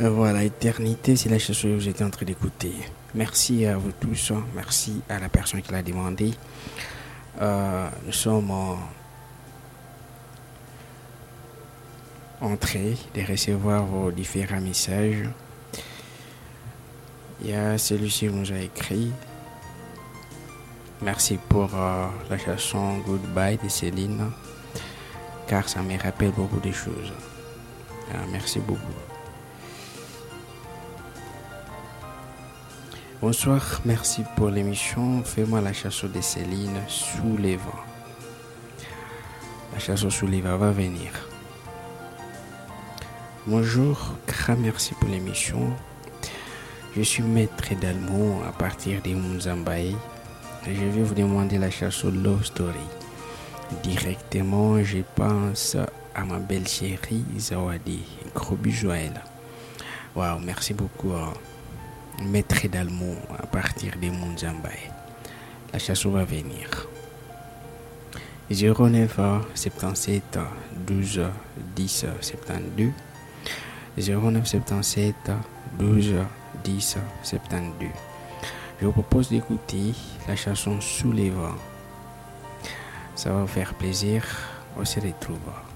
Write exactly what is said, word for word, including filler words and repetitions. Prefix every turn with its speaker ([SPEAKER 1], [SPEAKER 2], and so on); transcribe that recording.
[SPEAKER 1] Voilà, Éternité, c'est la chanson que j'étais en train d'écouter. Merci à vous tous, merci à la personne qui l'a demandé. Euh, nous sommes en, en train de recevoir vos différents messages. Il y a celui-ci qui nous a écrit. Merci pour euh, la chanson Goodbye de Céline, car ça me rappelle beaucoup de choses. Euh, merci beaucoup. Bonsoir, merci pour l'émission. Fais-moi la chanson de Céline, Sous les vents. La chanson Sous les vents va venir. Bonjour, grand merci pour l'émission. Je suis maître d'Almo à partir de Mzambaye. Je vais vous demander la chanson Love Story. Directement, je pense à ma belle chérie Zawadi. Gros bisous à elle. Waouh, merci beaucoup. Hein. Maître d'Almo à partir de Mzambaye. La chanson va venir. zéro neuf soixante-dix-sept douze dix soixante-douze zéro neuf soixante-dix-sept douze dix soixante-douze. Je vous propose d'écouter la chanson Sous les vents. Ça va vous faire plaisir. On se retrouve.